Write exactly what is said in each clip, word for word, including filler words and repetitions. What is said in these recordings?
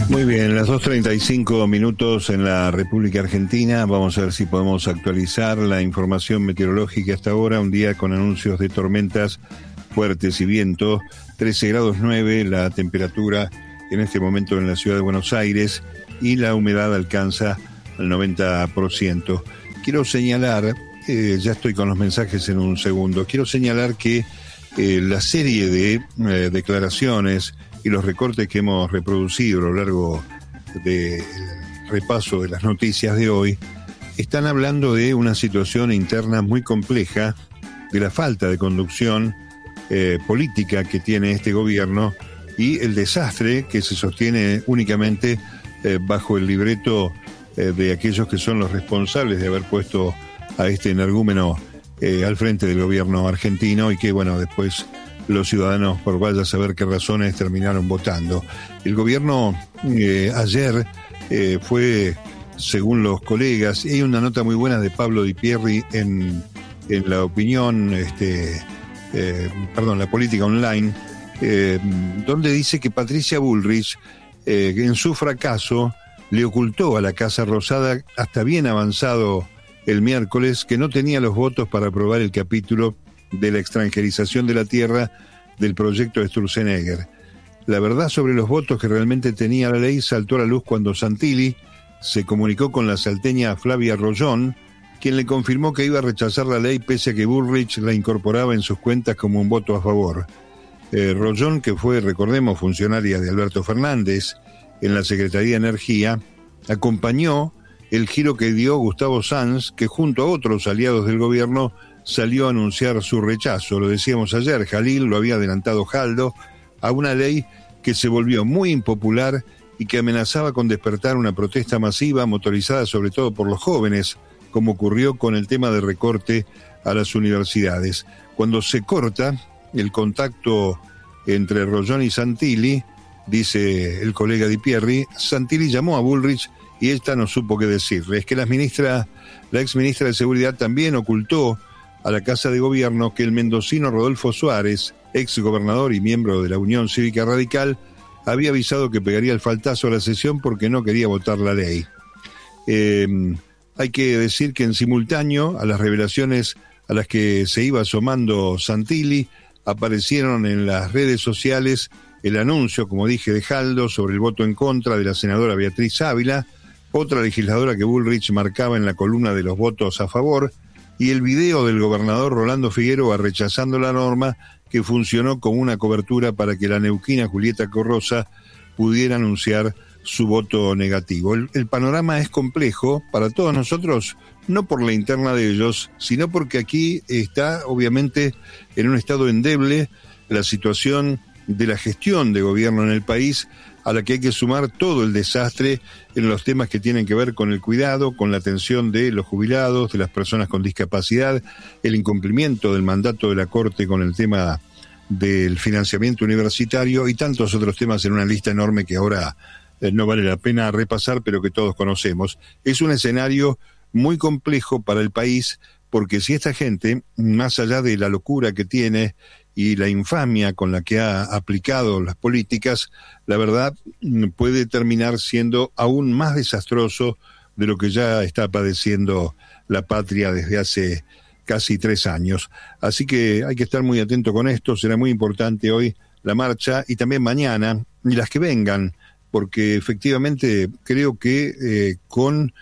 Muy bien, las dos treinta y cinco minutos en la República Argentina. Vamos a ver si podemos actualizar la información meteorológica hasta ahora. Un día con anuncios de tormentas fuertes y viento. trece grados nueve la temperatura en este momento en la ciudad de Buenos Aires y la humedad alcanza el noventa por ciento. Quiero señalar, eh, ya estoy con los mensajes en un segundo, quiero señalar que eh, la serie de eh, declaraciones y los recortes que hemos reproducido a lo largo del repaso de las noticias de hoy están hablando de una situación interna muy compleja, de la falta de conducción eh, política que tiene este gobierno y el desastre que se sostiene únicamente eh, bajo el libreto eh, de aquellos que son los responsables de haber puesto a este energúmeno eh, al frente del gobierno argentino y que, bueno, después los ciudadanos, por vaya a saber qué razones, terminaron votando. El gobierno eh, ayer eh, fue, según los colegas, y hay una nota muy buena de Pablo Di Pierri en, en la opinión, este, eh, perdón, la política online, eh, donde dice que Patricia Bullrich, eh, en su fracaso, le ocultó a la Casa Rosada, hasta bien avanzado el miércoles, que no tenía los votos para aprobar el capítulo de la extranjerización de la tierra del proyecto de Sturzenegger. La verdad sobre los votos que realmente tenía la ley saltó a la luz cuando Santilli se comunicó con la salteña Flavia Rollón, quien le confirmó que iba a rechazar la ley pese a que Bullrich la incorporaba en sus cuentas como un voto a favor. Eh, Rollón, que fue, recordemos, funcionaria de Alberto Fernández en la Secretaría de Energía, acompañó el giro que dio Gustavo Sanz, que junto a otros aliados del gobierno salió a anunciar su rechazo. Lo decíamos ayer, Jalil, lo había adelantado Jaldo, a una ley que se volvió muy impopular y que amenazaba con despertar una protesta masiva motorizada sobre todo por los jóvenes, como ocurrió con el tema de recorte a las universidades. Cuando se corta el contacto entre Rollón y Santilli, dice el colega Di Pierri, Santilli llamó a Bullrich y esta no supo qué decirle. Es que la ministra, la ex ministra de Seguridad también ocultó a la Casa de Gobierno que el mendocino Rodolfo Suárez, ex gobernador y miembro de la Unión Cívica Radical, había avisado que pegaría el faltazo a la sesión porque no quería votar la ley. Eh, hay que decir que en simultáneo a las revelaciones a las que se iba asomando Santilli, aparecieron en las redes sociales el anuncio, como dije, de Jaldo sobre el voto en contra de la senadora Beatriz Ávila, otra legisladora que Bullrich marcaba en la columna de los votos a favor, y el video del gobernador Rolando Figueroa rechazando la norma que funcionó como una cobertura para que la neuquina Julieta Corrosa pudiera anunciar su voto negativo. El, el panorama es complejo para todos nosotros, no por la interna de ellos, sino porque aquí está obviamente en un estado endeble la situación de la gestión de gobierno en el país, a la que hay que sumar todo el desastre en los temas que tienen que ver con el cuidado, con la atención de los jubilados, de las personas con discapacidad, el incumplimiento del mandato de la Corte con el tema del financiamiento universitario y tantos otros temas en una lista enorme que ahora eh, no vale la pena repasar, pero que todos conocemos. Es un escenario muy complejo para el país, porque si esta gente, más allá de la locura que tiene y la infamia con la que ha aplicado las políticas, la verdad puede terminar siendo aún más desastroso de lo que ya está padeciendo la patria desde hace casi tres años. Así que hay que estar muy atento con esto, será muy importante hoy la marcha y también mañana, y las que vengan, porque efectivamente creo que eh, con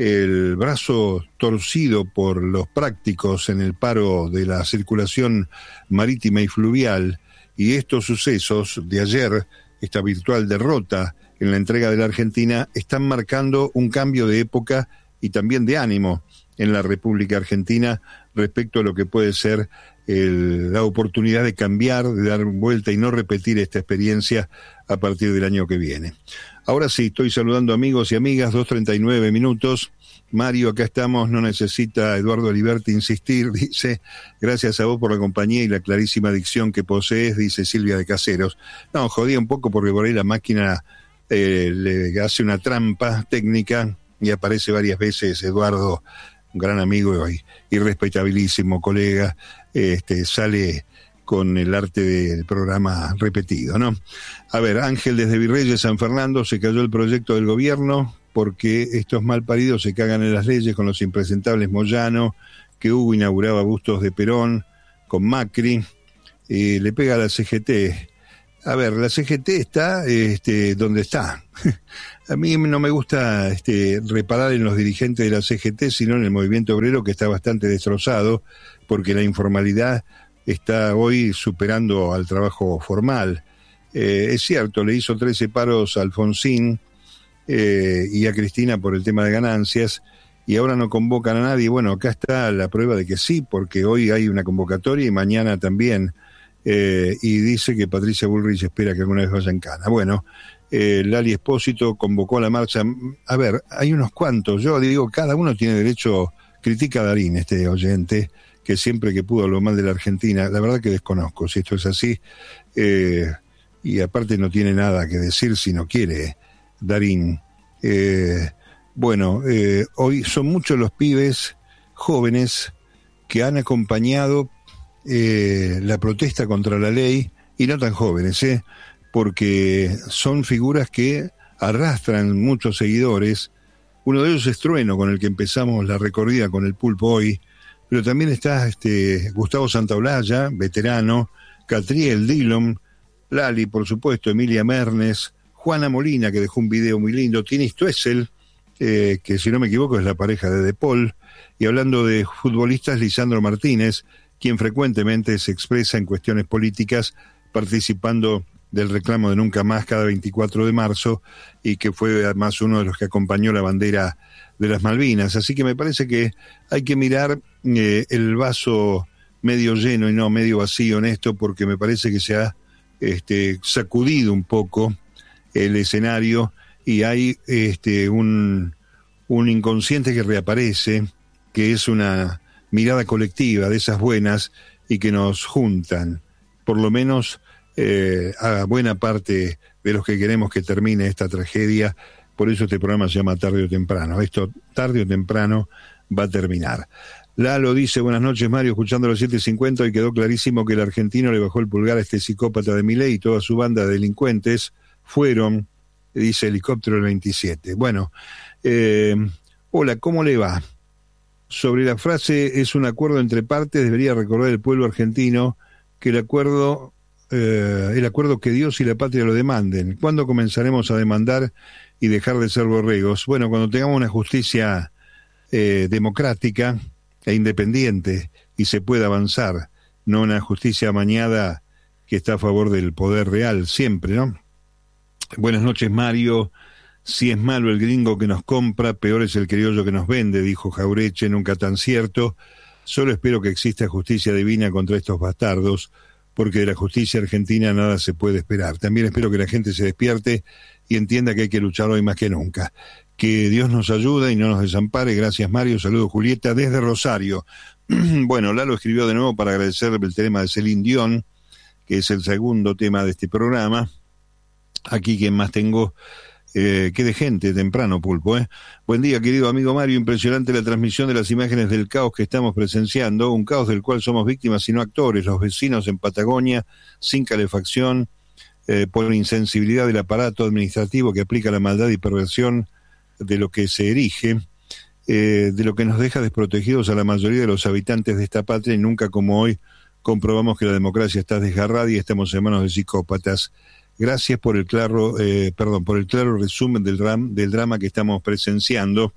el brazo torcido por los prácticos en el paro de la circulación marítima y fluvial y estos sucesos de ayer, esta virtual derrota en la entrega de la Argentina, están marcando un cambio de época y también de ánimo en la República Argentina respecto a lo que puede ser el, la oportunidad de cambiar, de dar vuelta y no repetir esta experiencia a partir del año que viene. Ahora sí, estoy saludando amigos y amigas, dos treinta y nueve minutos. Mario, acá estamos, no necesita Eduardo Aliberti insistir, dice, gracias a vos por la compañía y la clarísima dicción que posees, dice Silvia de Caseros. No, jodía un poco porque por ahí la máquina eh, le hace una trampa técnica y aparece varias veces Eduardo, un gran amigo y, y respetabilísimo colega, este, sale con el arte del programa repetido, ¿no? A ver, Ángel desde Virreyes, San Fernando, se cayó el proyecto del gobierno porque estos malparidos se cagan en las leyes con los impresentables Moyano, que Hugo inauguraba bustos de Perón, con Macri, eh, le pega a la C G T. A ver, la C G T está este, donde está. A mí no me gusta este, reparar en los dirigentes de la C G T, sino en el movimiento obrero, que está bastante destrozado, porque la informalidad está hoy superando al trabajo formal. Eh, es cierto, le hizo trece paros a Alfonsín eh, y a Cristina por el tema de ganancias, y ahora no convocan a nadie. Bueno, acá está la prueba de que sí, porque hoy hay una convocatoria y mañana también, eh, y dice que Patricia Bullrich espera que alguna vez vaya en cana. Bueno, eh, Lali Espósito convocó a la marcha. A ver, hay unos cuantos, yo digo, cada uno tiene derecho, critica a Darín, este oyente, que siempre que pudo habló mal de la Argentina. La verdad que desconozco si esto es así, eh, y aparte no tiene nada que decir si no quiere Darín. Eh, bueno, eh, hoy son muchos los pibes jóvenes que han acompañado eh, la protesta contra la ley, y no tan jóvenes, eh, porque son figuras que arrastran muchos seguidores. Uno de ellos es Trueno, con el que empezamos la recorrida con el pulpo hoy, pero también está este Gustavo Santaolalla, veterano, Catriel, Dillon, Lali, por supuesto, Emilia Mernes, Juana Molina, que dejó un video muy lindo, Tini Stoessel, eh, que si no me equivoco es la pareja de De Paul, y hablando de futbolistas, Lisandro Martínez, quien frecuentemente se expresa en cuestiones políticas, participando del reclamo de Nunca Más cada veinticuatro de marzo, y que fue además uno de los que acompañó la bandera de las Malvinas. Así que me parece que hay que mirar eh, el vaso medio lleno y no medio vacío en esto, porque me parece que se ha este, sacudido un poco el escenario, y hay este, un, un inconsciente que reaparece, que es una mirada colectiva de esas buenas y que nos juntan, por lo menos eh, a buena parte de los que queremos que termine esta tragedia. Por eso este programa se llama Tarde o Temprano. Esto, tarde o temprano, va a terminar. Lalo dice, buenas noches, Mario, escuchando los siete cincuenta, y quedó clarísimo que el argentino le bajó el pulgar a este psicópata de Milei, y toda su banda de delincuentes fueron, dice Helicóptero el veintisiete. Bueno, eh, hola, ¿cómo le va? Sobre la frase, es un acuerdo entre partes, debería recordar el pueblo argentino que el acuerdo, eh, el acuerdo que Dios y la patria lo demanden. ¿Cuándo comenzaremos a demandar y dejar de ser borregos? Bueno, cuando tengamos una justicia eh, democrática e independiente y se pueda avanzar, no una justicia amañada que está a favor del poder real siempre, ¿no? Buenas noches, Mario. Si es malo el gringo que nos compra, peor es el criollo que nos vende, dijo Jaureche, nunca tan cierto. Solo espero que exista justicia divina contra estos bastardos, porque de la justicia argentina nada se puede esperar. También espero que la gente se despierte y entienda que hay que luchar hoy más que nunca. Que Dios nos ayude y no nos desampare. Gracias, Mario. Saludos, Julieta, desde Rosario. Bueno, Lalo escribió de nuevo para agradecer el tema de Celine Dion, que es el segundo tema de este programa. Aquí quien más tengo, eh, qué de gente temprano, Pulpo, ¿eh? Buen día, querido amigo Mario. Impresionante la transmisión de las imágenes del caos que estamos presenciando, un caos del cual somos víctimas y no actores. Los vecinos en Patagonia, sin calefacción, eh, por insensibilidad del aparato administrativo que aplica la maldad y perversión de lo que se erige, eh, de lo que nos deja desprotegidos a la mayoría de los habitantes de esta patria, y nunca como hoy comprobamos que la democracia está desgarrada y estamos en manos de psicópatas. Gracias por el claro, eh, perdón, por el claro resumen del, ram, del drama que estamos presenciando,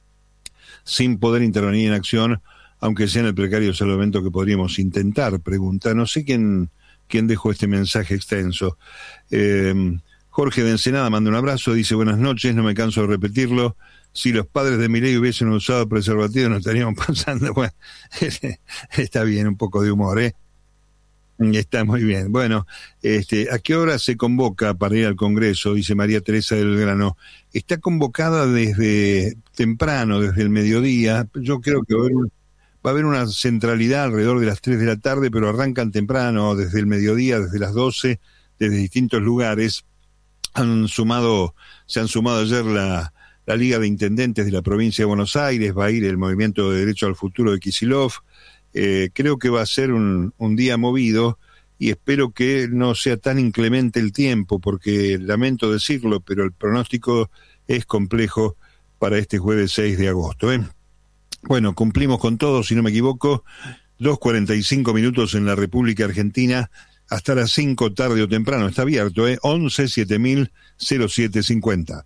sin poder intervenir en acción, aunque sea en el precario salvamento que podríamos intentar. Pregunta, no sé quién, quién dejó este mensaje extenso. Eh, Jorge de Ensenada manda un abrazo, dice buenas noches, no me canso de repetirlo. Si los padres de Milei hubiesen usado preservativo no estaríamos pasando. Bueno, está bien, un poco de humor, ¿eh? Está muy bien. Bueno, este, ¿a qué hora se convoca para ir al Congreso? Dice María Teresa del Grano. Está convocada desde temprano, desde el mediodía. Yo creo que va a haber, va a haber una centralidad alrededor de las tres de la tarde, pero arrancan temprano, desde el mediodía, desde las doce, desde distintos lugares. Han sumado, se han sumado ayer la, la Liga de Intendentes de la provincia de Buenos Aires, va a ir el Movimiento de Derecho al Futuro de Kicillof. Eh, creo que va a ser un, un día movido, y espero que no sea tan inclemente el tiempo, porque lamento decirlo, pero el pronóstico es complejo para este jueves seis de agosto, ¿eh? Bueno, cumplimos con todo, si no me equivoco, dos cuarenta y cinco minutos en la República Argentina, hasta las cinco tarde o temprano, está abierto, ¿eh? once siete mil cero siete cincuenta.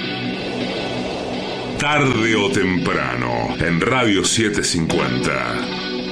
Tarde o temprano, en Radio setecientos cincuenta.